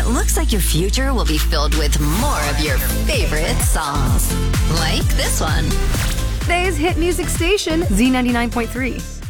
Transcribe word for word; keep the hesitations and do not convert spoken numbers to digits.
it looks like your future will be filled with more of your favorite songs. Like this one. Today's hit music station, Z ninety-nine point three.